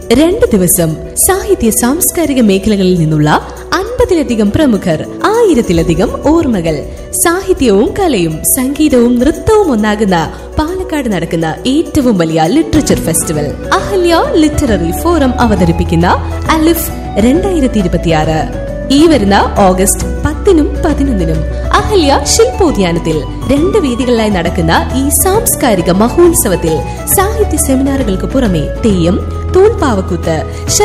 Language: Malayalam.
2 ദിവസം സാഹിത്യ സാംസ്കാരിക മേഖലകളിൽ നിന്നുള്ള 50-ലധികം പ്രമുഖർ, 1000-ലധികം ഓർമ്മകൾ. സാഹിത്യവും കലയും സംഗീതവും നൃത്തവും ഒന്നാകുന്ന പാലക്കാട് നടക്കുന്ന ഏറ്റവും വലിയ literature festival Ahalya literary forum അവതരിപ്പിക്കുന്ന അലിഫ് 2026 ഈ വരുന്ന ഓഗസ്റ്റ് 10-നും 11-നും അഹല്യ ശില്പോദ്യാനത്തിൽ 2 വേദികളിലായി നടക്കുന്ന ഈ സാംസ്കാരിക മഹോത്സവത്തിൽ സാഹിത്യ സെമിനാറുകൾക്ക് പുറമെ തെയ്യം, തൂൺപാവക്കൂത്ത്,